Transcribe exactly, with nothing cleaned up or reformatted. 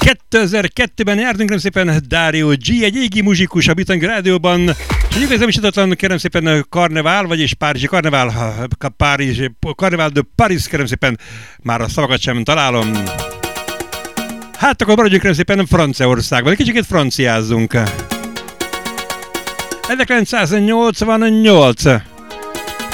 kétezer-kettőben jártunk, kérem szépen, Dario G, egy égi muzsikus a Bitang Rádióban, és egy igazán isitatlan, kérem szépen, Karnevál, vagyis Párizsi Karnevál, Párizs, Karnevál de Paris, kérem szépen, már a szavakat sem találom. Hát akkor maradjunk, kérem szépen, Franciaországban, egy kicsit franciázzunk. ezerkilencszáznyolcvannyolc.